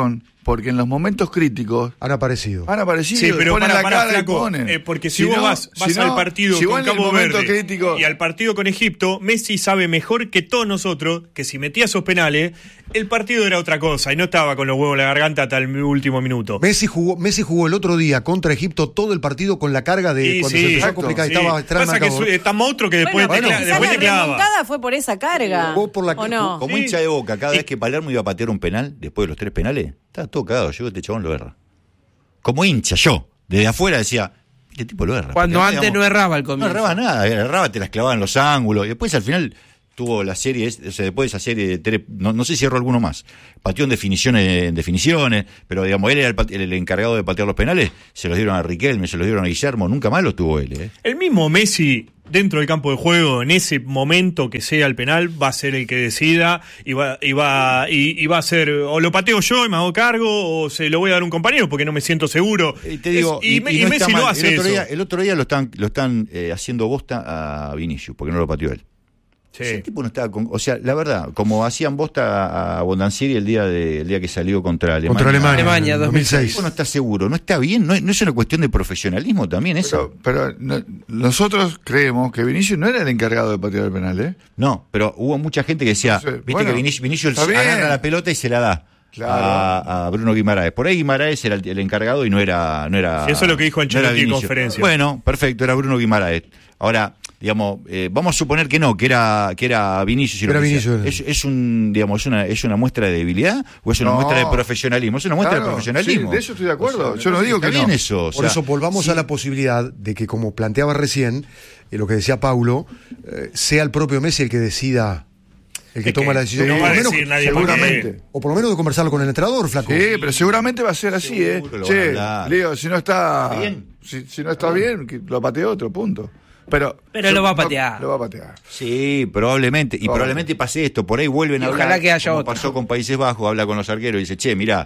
porque en los momentos críticos han aparecido. Han aparecido, sí, pero ponen para, la para, cara flaco, y ponen. Eh, porque si, si vos no, vas, vas si al no, partido si con Cabo Verde crítico, y al partido con Egipto, Messi sabe mejor que todos nosotros que si metía esos penales, el partido era otra cosa y no estaba con los huevos en la garganta hasta el último minuto. Messi jugó, Messi jugó el otro día contra Egipto todo el partido con la carga de sí, cuando sí, se empezó exacto, a complicar. sí. Estaba, estaba Pasa que su, está monstruo que después bueno, te, pero después la te clava. remontada fue por esa carga. Por la, ¿O no? Como Sí. hincha de Boca, cada vez que Palermo iba a patear un penal, después de los tres penales, estaba todo cagado. Yo este chabón lo erra. Como hincha, yo, desde afuera decía, este tipo lo erra. Cuando Porque, antes digamos, no erraba al No comienzo. erraba nada, erraba, te las clavaba en los ángulos. Y después al final tuvo la serie, o sea, después de esa serie de tres, no, no sé si erró alguno más. Pateó en definiciones, en definiciones, pero digamos, él era el, pat- el encargado de patear los penales, se los dieron a Riquelme, se los dieron a Guillermo, nunca más los tuvo él, ¿eh? El mismo Messi dentro del campo de juego, en ese momento que sea el penal, va a ser el que decida y va, y va, y, y va a ser, o lo pateo yo y me hago cargo, o se lo voy a dar a un compañero porque no me siento seguro. Y te digo, Es- y, y, Me- y y no Messi está lo mal. hace el otro eso. día, el otro día lo están, lo están eh, haciendo bosta a Vinicius, porque no lo pateó él. Sí. Ese tipo no estaba con, o sea, la verdad, como hacían bosta a Bondancieri el día de, el día que salió contra Alemania. Contra Alemania, Alemania, en dos mil seis. dos mil El seis. tipo no está seguro, no está bien, no, es- no es una cuestión de profesionalismo también eso. Pero, pero no- nosotros creemos que Vinicius no era el encargado de patear el penal, ¿eh? No, pero hubo mucha gente que decía, No sé, viste bueno, que Vinicius, Vinicius está bien. agarra la pelota y se la da. Claro. A, a Bruno Guimaraes. Por ahí Guimaraes era el, el encargado y no era, no era. Sí, eso es lo que dijo Ancelotti no era en Vinicius. conferencia. Bueno, perfecto, era Bruno Guimaraes. Ahora, digamos, eh, vamos a suponer que no, que era, que era Vinicius. y lo Era que sea. Vinicius. ¿Es, es un, digamos, una, es una muestra de debilidad o es una No. muestra de profesionalismo? Es una muestra Claro, de profesionalismo. sí, de eso estoy de acuerdo. O sea, Yo no digo que está no. bien eso. o Por sea, eso volvamos sí. a la posibilidad de que, como planteaba recién, eh, lo que decía Paulo, eh, sea el propio Messi el que decida, el que Es toma que la decisión. no o, va por a lo menos, decir nadie seguramente. más o por lo menos de conversarlo con el entrenador, flaco. Sí, pero seguramente va a ser así, ¿eh? Seguro lo van a Che, hablar. Leo, si no está Bien. si, si no está bien, que lo patee otro, punto. Pero, Pero lo va a patear. Lo va a patear. Sí, probablemente. Y Probablemente. probablemente pase esto. Por ahí vuelven Y a ojalá hablar. que haya como otro. pasó con Países Bajos, habla con los arqueros y dice, che, mirá,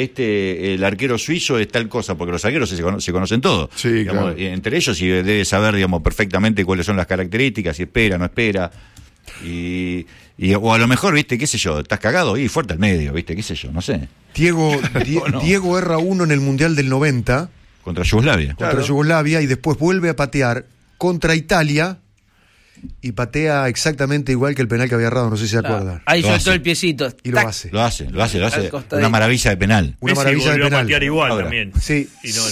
este, el arquero suizo es tal cosa, porque los arqueros se, cono- se conocen todos. Sí, Digamos, claro. y entre ellos y debe saber, digamos, perfectamente cuáles son las características, si espera, no espera. Y, y o a lo mejor, viste, qué sé yo, estás cagado y fuerte al medio, viste, qué sé yo, no sé. Diego, Die- ¿O no? Diego erra uno en el Mundial del noventa Contra Yugoslavia. contra Claro. Yugoslavia y después vuelve a patear contra Italia y patea exactamente igual que el penal que había errado, no sé si se acuerdan. Ahí Lo soltó hace. el piecito. Y lo Tac. hace. Lo hace, lo hace, lo hace. Al costadito. Una maravilla de penal. Una Messi maravilla de volvió a penal. patear igual Ahora. también. Sí, Y no-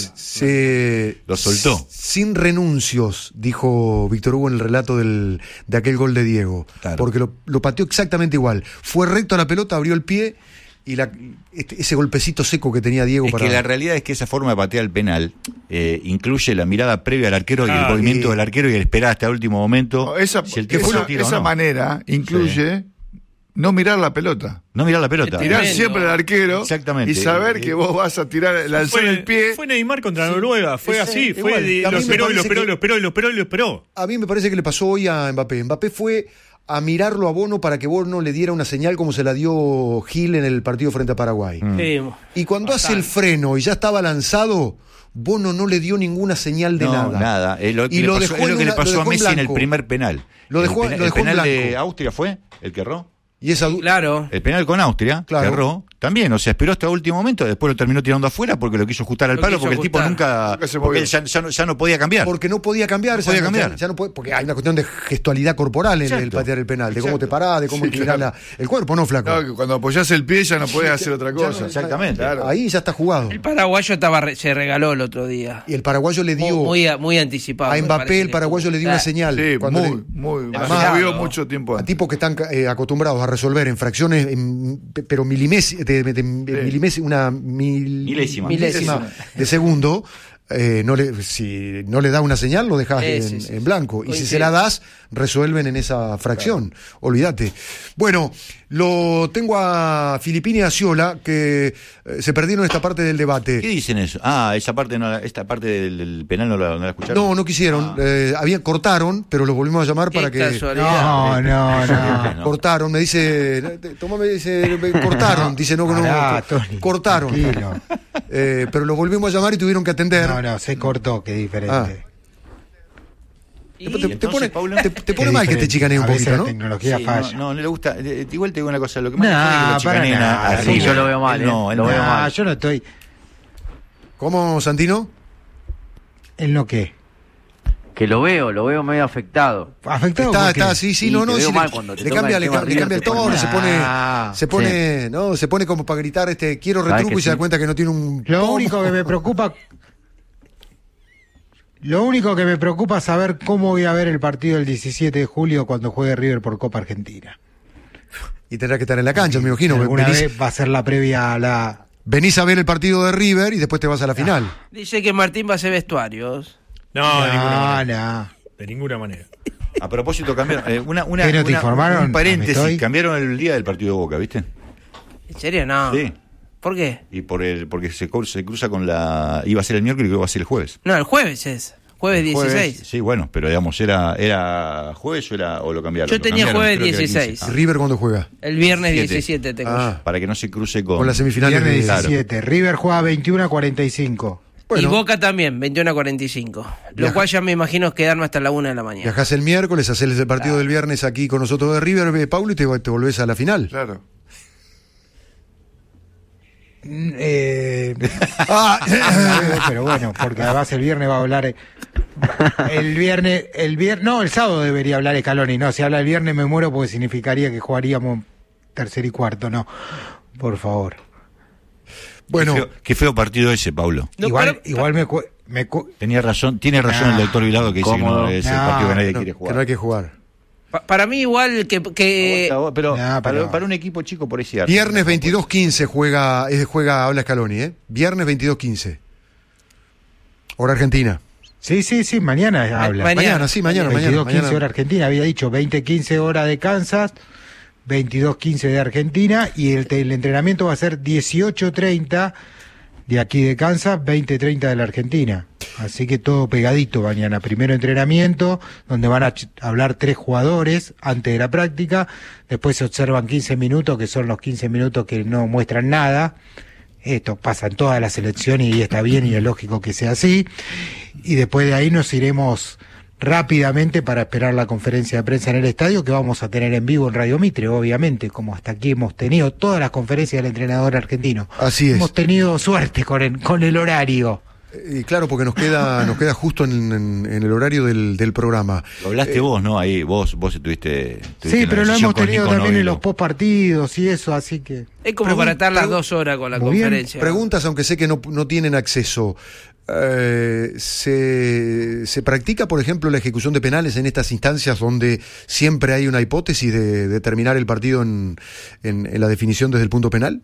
se, Lo soltó. Sin renuncios, dijo Víctor Hugo en el relato del, de aquel gol de Diego. Claro. Porque lo, lo pateó exactamente igual. Fue recto a la pelota, abrió el pie y la, este- ese golpecito seco que tenía Diego Es para. que la realidad es que esa forma de patear el penal eh, incluye la mirada previa al arquero y el Ah, movimiento y- del arquero y el esperar hasta el último momento. No, esa si el tipo esa, lo tira o esa no. manera incluye no mirar la pelota. No mirar la pelota. Este Mirar Tremendo. siempre al arquero Exactamente. y saber Eh, que vos vas a tirar el alzar el pie. Fue Neymar contra Noruega, fue Ese- así, fue igual. de- A mí lo me esperó, y lo parece esperó, y que- lo esperó, y lo esperó, y lo esperó. A mí me parece que le pasó hoy a Mbappé. Mbappé fue a mirarlo a Bono para que Bono le diera una señal como se la dio Gil en el partido frente a Paraguay. Sí. Y cuando hace el freno y ya estaba lanzado, Bono no le dio ninguna señal de no, nada. nada. Es lo, que Y le lo pasó, dejó es lo en que le una- lo pasó a dejó en Messi en el blanco. primer penal. Lo dejó- el, pena- lo dejó el en penal de blanco. Austria fue el que erró. Y esa du- Claro. El penal con Austria, Claro. que erró, también, o sea, esperó hasta el último momento, después lo terminó tirando afuera porque lo quiso ajustar al Lo palo, quiso porque el tipo ajustar. nunca, Nunca se porque movió. él ya, ya no, ya no podía cambiar. Porque no podía cambiar, No ya- podía ya- cambiar. ya no puede- porque hay una cuestión de gestualidad corporal en Exacto. el patear el penal, de cómo Exacto. te parás, de cómo Sí, inclinás claro. la- el cuerpo, no, flaco. No, que cuando apoyás el pie ya no podés hacer otra Ya cosa. no- Exactamente. Claro. Ahí ya está jugado. El paraguayo estaba re- se regaló el otro día. Y el paraguayo le dio Muy, muy, muy anticipado. a me Mbappé, parece el que paraguayo estuvo. le dio una Ah, señal. Sí, cuando muy, le- muy. Se Además, movió mucho tiempo a antes. tipos que están eh, acostumbrados a resolver en fracciones, en- pero milimes, de, de- de- milimes- una mil- Milésima. milésima de segundo, eh, no le, si no le da una señal, lo dejas Sí, en, sí, sí. en blanco. Y si Coincido. se la das, resuelven en esa fracción. Olvídate. Bueno, lo tengo a Filippini y a Sciola, que eh, se perdieron esta parte del ¿Qué debate. dicen eso? Ah, esa parte no la- esta parte del, del penal no la, no la escucharon. No, no quisieron. Eh, habían, cortaron, pero los volvimos a llamar Qué para que. casualidad. No, no, no. No. Cortaron, me dice, tomame, dice, me cortaron, dice, no, no, Pará, no, Tony, cortaron. tranquilo. Eh, pero lo volvimos a llamar y tuvieron que atender. No, no, se cortó, que diferente. Ah. Y, te, y te, entonces, pone, Paula, te, te pone mal que te chicanee un a veces poquito, la ¿no? tecnología Sí, falla. no, no, no le gusta. eh, Igual te digo una cosa, lo que más Nah, le gusta es que lo para chicaneen nada. a- a Sí, River. yo lo veo mal, Él no, eh, él lo no. veo Ah, mal. yo no estoy. ¿Cómo, Santino? ¿En lo qué? Que lo veo, lo veo medio afectado. ¿Afectado Está, por qué? está, sí, sí, Y no, te no, veo sí, mal le, cuando te le toca cambia, el le, tema ca- le River, cambia el te pone tono, se mal. pone, Ah, se pone, no, se pone como para gritar, este, quiero ¿Sabes retruco que y se da sí? cuenta que no tiene un. Lo pomo. único que me preocupa. Lo único que me preocupa es saber cómo voy a ver el partido el diecisiete de julio cuando juegue River por Copa Argentina. Y tendrá que estar en la cancha, me imagino. Si alguna Venís, vez va a ser la previa a la. venís a ver el partido de River y después te vas a la final. Dice que Martín va a hacer vestuarios. No, de ninguna No, manera. no. De ninguna manera. A propósito, cambiaron. eh, una, una, ¿Qué, no te una- informaron? Un paréntesis, ¿Me estoy? cambiaron el día del partido de Boca, ¿viste? ¿En serio? No. Sí. ¿Por qué? Y por el, porque se, cru- se cruza con la. Iba a ser el miércoles y creo que va a ser el jueves. No, el jueves es. Jueves El jueves, dieciséis. Sí, bueno, pero digamos, ¿era, era jueves o, era, o lo cambiaron? Yo Lo tenía cambiaron, jueves creo que era dieciséis. quince. ¿Y River cuándo juega? El viernes Siete. diecisiete tengo. Ah, yo. Para que no se cruce con. con las semifinales Viernes de. diecisiete. River juega veintiuno a cuarenta y cinco. Bueno. Y Boca también, veintiuno a cuarenta y cinco. Lo Viaja- cual ya me imagino es quedarme hasta la una de la mañana. Viajás el miércoles, hacés el partido del viernes aquí con nosotros de River, eh, Paulo, y te, te volvés a la final. Claro. Mm, Eh, Ah, pero bueno, porque además el viernes va a hablar. eh, El viernes, el viernes, no, el sábado debería hablar Scaloni. No, si habla el viernes me muero porque significaría que jugaríamos tercer y cuarto. No, por favor. bueno, Qué feo, qué feo partido ese, Paulo. No, igual, pero- igual me, cu- me cu- Tenía razón, tiene razón Nah, el doctor Vilado que dice que no cómodo. es el Nah, partido que nadie no, quiere que jugar. no hay que jugar. Pa- para mí igual que... que Pero, Nah, para, pero- para un equipo chico por ahí sí. Viernes veintidós quince juega, eh, juega, habla Scaloni, ¿eh? Viernes veintidós quince. Hora Argentina. Sí, sí, sí, mañana habla. mañana. Mañana, sí, mañana, mañana. veintidós quince mañana. hora Argentina, había dicho veinte quince hora de Kansas, veintidós quince de Argentina y el, el entrenamiento va a ser dieciocho treinta de aquí de Kansas, veinte treinta de la Argentina. Así que todo pegadito mañana. Primero entrenamiento, donde van a ch- hablar tres jugadores antes de la práctica, después se observan quince minutos, que son los quince minutos que no muestran nada. Esto pasa en toda la selección y está bien y es lógico que sea así. Y después de ahí nos iremos rápidamente para esperar la conferencia de prensa en el estadio que vamos a tener en vivo en Radio Mitre, obviamente, como hasta aquí hemos tenido todas las conferencias del entrenador argentino. Así es. Hemos tenido suerte con el, con el horario. Y claro, porque nos queda, nos queda justo en, en- en el horario del, del programa. Lo hablaste Eh, vos, ¿no? Ahí, vos, vos estuviste. estuviste Sí, en la pero lo decisión hemos con tenido Nico también en Novelo. los post partidos y eso, así que... es como Pregun- para estar las pregun- dos horas con la Muy bien. conferencia. Preguntas, aunque sé que no, no tienen acceso. Eh, se, ¿Se practica, por ejemplo, la ejecución de penales en estas instancias donde siempre hay una hipótesis de, de terminar el partido en, en- en la definición desde el punto penal?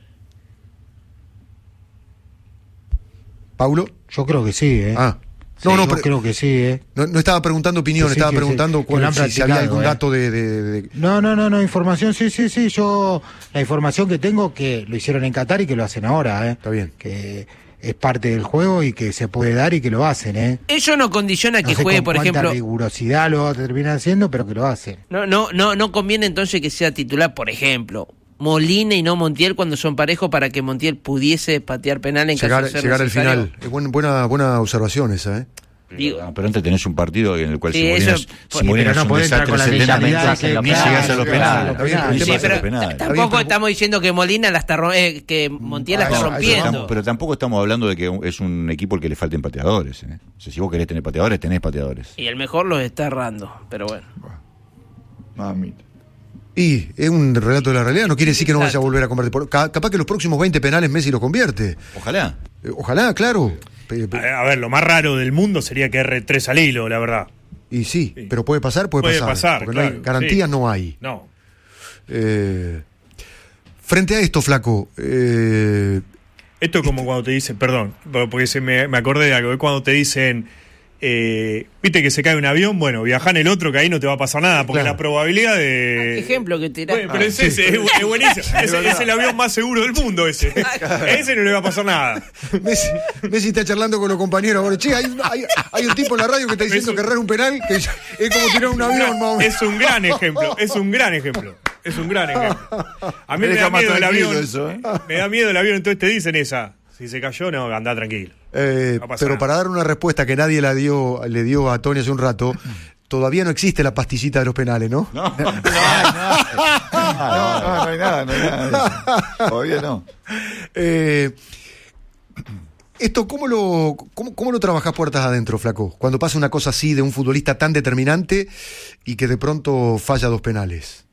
¿Paulo? Yo creo que sí, ¿eh? Ah. Sí, No, no, yo pero- creo que sí, ¿eh? No, no estaba preguntando opinión, Que sí, estaba que sí, preguntando que cuál- lo han si, si había practicado, algún eh. dato de, de- de- No, no, no, no, información, sí, sí, sí, yo, la información que tengo que lo hicieron en Qatar y que lo hacen ahora, ¿eh? Está bien. Que es parte del juego y que se puede dar y que lo hacen, ¿eh? Eso no condiciona No que sé juegue, con por cuánta ejemplo... rigurosidad lo terminan haciendo, pero que lo hacen. No, no, no, no conviene entonces que sea titular, por ejemplo, Molina y no Montiel cuando son parejos para que Montiel pudiese patear penal en llegar, caso de ser llegar al necesario. final. Es buen- buena, buena observación esa, ¿eh? Digo, Ah, pero antes tenés un partido en el cual Sí, si Molina, eso- si Molina pero es no un podés entrar desastre, con la setenta mentalidad minutos, de que- ni claro, llegás a los claro, penales. está bien, Ni sí, llegas a pero los penales. Está tampoco bien, pero- estamos diciendo que Molina la está ro- eh, que Montiel la Ah, está eso- eso rompiendo. Estamos- pero tampoco estamos hablando de que es un equipo al que le falten pateadores. ¿eh? O sea, si vos querés tener pateadores, tenés pateadores. Y el mejor los está errando, pero bueno. Mamita. Y es un relato de la realidad, no quiere decir que no vaya a Exacto. volver a convertir. Por- ca- capaz que los próximos veinte penales Messi los convierte. Ojalá. Eh, Ojalá, claro. Pe- pe- A a ver, lo más raro del mundo sería que erre tres al hilo, la verdad. Y sí, Sí. pero puede pasar, puede, Puede pasar. pasar, porque no hay, claro, garantías sí. no hay. No. Eh, frente a esto, Flaco, eh, Esto es como cuando te dicen, perdón, porque se me, me acordé de algo, es cuando te dicen, eh, viste que se cae un avión, bueno, viajá en el otro que ahí no te va a pasar nada, porque Claro. la probabilidad ¿Qué de... ejemplo que tirás? Bueno, pero es ese, es, es buenísimo, es, es el avión más seguro del mundo ese. A ese no le va a pasar nada. Messi, Messi está charlando con los compañeros ahora. Che, hay, un- hay- hay un tipo en la radio que está diciendo Es que un- errar un penal que es como tirar un avión, más o menos. Es un gran ejemplo, es un gran ejemplo. Es un gran ejemplo. A mí Me me deja da más miedo el tranquilo avión. eso, ¿eh? Me da miedo el avión, entonces te dicen esa. Si se cayó, no, andá tranquilo. Eh, No pasa pero nada. para dar una respuesta que nadie la dio, le dio a Tony hace un rato, todavía no existe la pastillita de los penales, ¿no? No, no, No, no, no hay nada, no hay nada de eso. Todavía no. Eh, esto, ¿cómo lo, cómo, cómo lo trabajás puertas adentro, Flaco? Cuando pasa una cosa así de un futbolista tan determinante y que de pronto falla dos penales.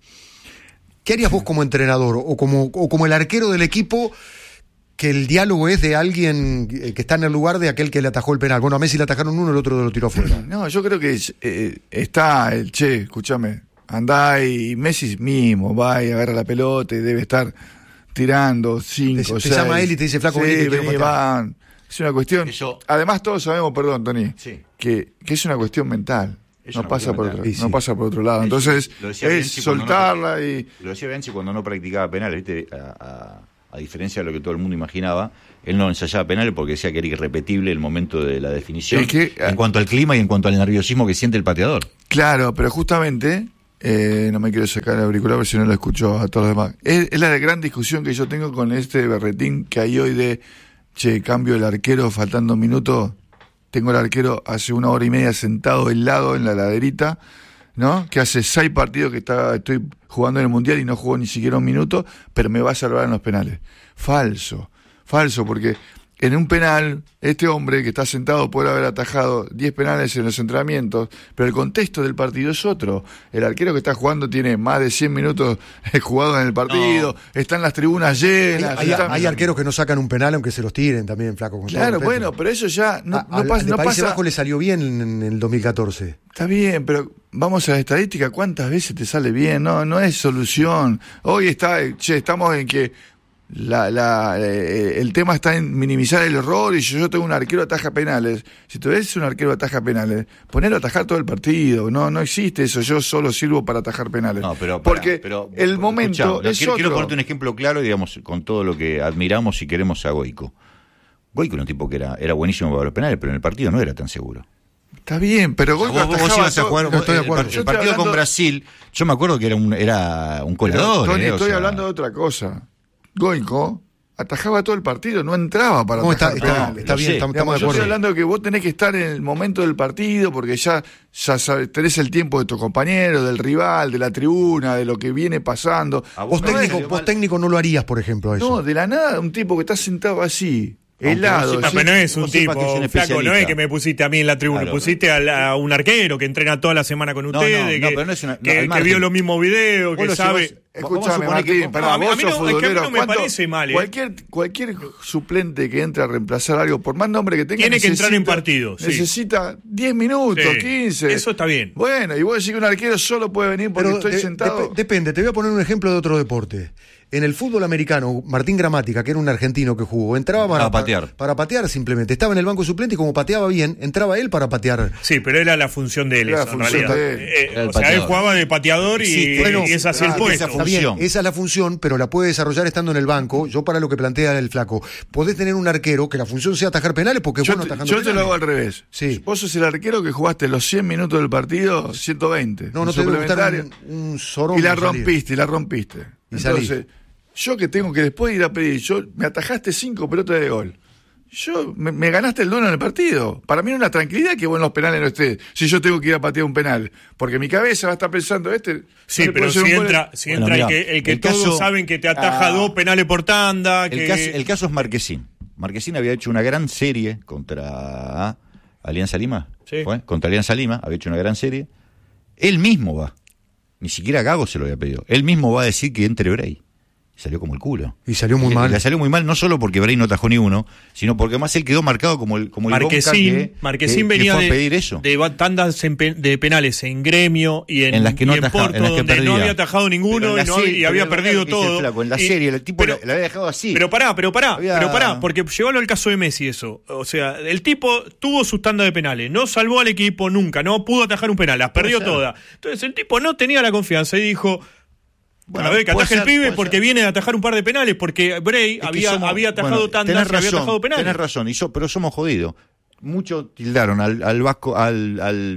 ¿Qué harías vos como entrenador o como, o como el arquero del equipo, que el diálogo es de alguien que está en el lugar de aquel que le atajó el penal? Bueno, a Messi le atajaron uno, el otro lo tiró afuera. No, yo creo que eh, está el che, escúchame, andá y Messi mismo va y agarra la pelota y debe estar tirando cinco, Te- te seis. llama él y te dice, "Flaco, sí, vení que quiero vení, patear". van. Es una cuestión. Eso- Además, todos sabemos, perdón, Tony, Sí. que, que es una cuestión mental. Es No una pasa, cuestión por mental. otro, Y sí. no pasa por otro lado. Sí, Entonces, lo decía es Bianchi cuando no- soltarla y. Lo decía Bianchi cuando no practicaba penales, ¿viste? A, a- a diferencia de lo que todo el mundo imaginaba, él no ensayaba penales porque decía que era irrepetible el momento de la definición Es que- en cuanto al clima y en cuanto al nerviosismo que siente el pateador. Claro, pero justamente, eh, no me quiero sacar el auricular porque si no lo escucho a todos los demás. Es, es la gran discusión que yo tengo con este berretín que hay hoy de, che, cambio el arquero faltando un minuto. Tengo el arquero hace una hora y media sentado helado en la laderita, ¿no? Que hace seis partidos que está, estoy jugando en el Mundial y no jugó ni siquiera un minuto, pero me va a salvar en los penales. Falso, falso, porque en un penal, este hombre que está sentado puede haber atajado diez penales en los entrenamientos, pero el contexto del partido es otro. El arquero que está jugando tiene más de cien minutos jugados en el partido, están las tribunas llenas. Hay, están- hay arqueros que no sacan un penal aunque se los tiren también, Flaco. con todo Claro, respeto. bueno, pero eso ya no, A- no al- pasa. al de No Países pasa Bajos le salió bien en, en el dos mil catorce. Está bien, pero vamos a la estadística, ¿cuántas veces te sale bien? No, no es solución. Hoy está, eh, che, estamos en que la, la, eh, el tema está en minimizar el error y yo, yo tengo un arquero ataja penales. Si tú eres un arquero ataja penales, ponelo a atajar todo el partido. No, no existe eso, yo solo sirvo para atajar penales. No, pero pará, Porque pero, el momento escuchá, es quiero, quiero otro. ponerte un ejemplo claro, digamos, con todo lo que admiramos y queremos a Goico. Goico era un tipo que era, era buenísimo para los penales, pero en el partido no era tan seguro. Está bien, pero O sea, Goico vos, vos atajaba ibas a todo- jugar no estoy de el, acuerdo. par- Yo el estoy partido con hablando- Brasil. Yo me acuerdo que era un, era un Pero, colador. Tony, eh, o estoy sea, hablando de otra cosa. Goico atajaba todo el partido, no entraba para No, está, atajar está, penales. está Lo bien, sé. estamos, Digamos, estamos de yo estoy acuerdo. hablando de que vos tenés que estar en el momento del partido porque ya, ya sabes, tenés el tiempo de tu compañero, del rival, de la tribuna, de lo que viene pasando. A Vos, No técnico, es- vos técnico no lo harías, por ejemplo, eso. No, de la nada, un tipo que está sentado así, Aunque helado. vos No, ¿sí? pero no es un Vos sepas tipo, que es un flaco, no es especialista. que me pusiste a mí en la tribuna, Claro. pusiste a, la- a un arquero que entrena toda la semana con No, ustedes, no, no, que, pero no es una- no, que- al que margen. vio los mismos videos, Vos que lo sabe... llevas- Escúchame, Vamos a suponer que- Martín, pará, No, a mí- vos a mí sos no, es que a mí futbolero. no me ¿cuánto- parece mal, ¿eh? Cualquier, cualquier suplente que entre a reemplazar algo, por más nombre que tenga, Tiene que entrar en necesita- partido, sí. Necesita diez minutos, Sí, quince. eso está bien. Bueno, y vos decís que un arquero solo puede venir porque Pero estoy de- sentado. dep- depende, te voy a poner un ejemplo de otro deporte. En el fútbol americano, Martín Gramática, que era un argentino que jugó, entraba para, Para patear. Para, para patear simplemente. Estaba en el banco suplente y como pateaba bien, entraba él para patear. Sí, pero era la función de él, Era eso, la en función realidad. de él. Eh, Era el o sea, él pateador. jugaba de pateador y, Sí, bueno, y es así el ah, puesto. esa Está bien, función. esa es la función, pero la puede desarrollar estando en el banco. Yo para lo que plantea el Flaco, podés tener un arquero que la función sea atajar penales porque es Yo, bueno te, atajando yo te lo penales. hago al revés. Sí. Vos sos el arquero que jugaste los cien minutos del partido, ciento veinte. No, no en te debe gustar suplementario, un, un sorón. y la salir. rompiste, y la rompiste. Y salí. Entonces, yo que tengo que después ir a pedir, yo me atajaste cinco pelotas de gol. Yo me, me ganaste el duelo en el partido. Para mí es una tranquilidad que vos en los penales no estés. Si yo tengo que ir a patear un penal, porque mi cabeza va a estar pensando este. Sí, no le pero puedo hacer si un gol. entra, si Bueno, entra mirá, el que, el que el todos caso- saben que te ataja Ah. dos penales por tanda. El que... caso, el caso es Marquesín. Marquesín había hecho una gran serie contra Alianza Lima. Sí. ¿Fue? Contra Alianza Lima, había hecho una gran serie. Él mismo va. Ni siquiera Gago se lo había pedido. Él mismo va a decir que entre Bray. Salió como el culo. Y salió muy Y mal. Le salió muy mal, no solo porque Bray no atajó ni uno, sino porque además él quedó marcado como el como el Marquesín, Bonca que, Marquesín que- que venía fue a de, pedir eso. de ba- tandas en pe- de penales en Gremio y en, En las que no y en atajaba, Porto, en las que donde no perdía. había atajado Pero ninguno en la y, no- serie- y pero había es verdad perdido lo que dice el todo. flaco, en la Y- serie el tipo pero, la, la había dejado así. pero pará, pero pará, Había- pero pará, porque llévalo al caso de Messi eso. O sea, el tipo tuvo sus tandas de penales, no salvó al equipo nunca, no pudo atajar un penal, las perdió ser. todas. Entonces el tipo no tenía la confianza y dijo... Bueno, a ver, que puede ataje el ser, pibe puede porque ser. viene a atajar un par de penales, porque Bray Es que había, somos- había atajado bueno, tandas tenés y había razón, atajado penales. Tenés razón, y so- pero somos jodidos. Muchos tildaron al, al Vasco, al, al,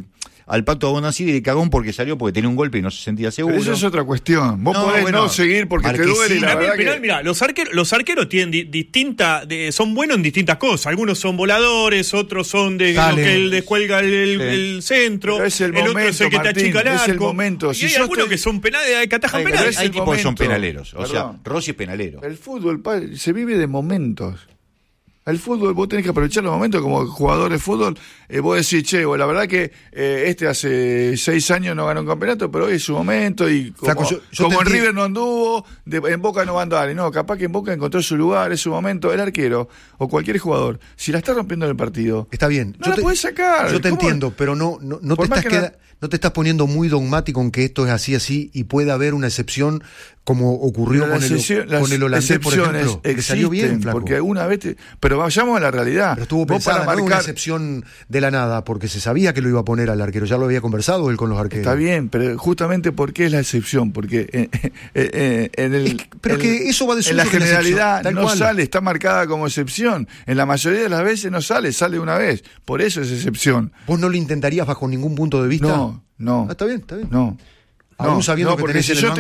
al Pato Abonacidi de cagón porque salió porque tenía un golpe y no se sentía seguro. Pero eso es otra cuestión. Vos No, podés bueno, no seguir porque te duele. Y la También verdad penal, que... mira, los arqueros, los arqueros tienen di, distinta, de, son buenos en distintas cosas. Algunos son voladores, otros son de lo que él descuelga el, el, Sí. el centro, Pero es el el otro momento, es el que Martín, te achica el arco. es el momento. Y Si hay yo algunos estoy- que son penales, que atajan Hay- penales. Hay tipos que son momento. penaleros. O Perdón. sea, Rossi es penalero. El fútbol pa, se vive de momentos. El fútbol, vos tenés que aprovechar los momentos como jugador de fútbol. Eh, vos decís, che, vos, la verdad que eh, este hace seis años no ganó un campeonato, pero hoy es su momento. Y como, Flaco, yo- yo como te en enti- River no anduvo, de- en Boca no va a andar. Y no, capaz que en Boca encontró su lugar, es su momento. El arquero o cualquier jugador, si la está rompiendo en el partido, Está bien. no la podés sacar. Yo te ¿Cómo? entiendo, pero no, no, no te Por más estás que queda- no te estás poniendo muy dogmático en que esto es así, así, y puede haber una excepción como ocurrió Pero con, las el, excepcio- las con el holandés, por excepciones ejemplo, que salió bien, existen, flaco. porque alguna vez te- pero vayamos a la realidad. Pero estuvo Vos pensada, para no es una marcar- excepción de la nada, porque se sabía que lo iba a poner al arquero, ya lo había conversado él con los arqueros. Está bien, pero justamente ¿por qué es la excepción? Porque eh, eh, eh, en el Es que- pero en- que eso va de en la suyo que la generalidad excepción, tal no cual. sale, está marcada como excepción. En la mayoría de las veces no sale, sale una vez. Por eso es excepción. ¿Vos no lo intentarías bajo ningún punto de vista? No, no. Ah, está bien, está bien. No. Aún No, sabiendo no, que porque tenés si en el yo banco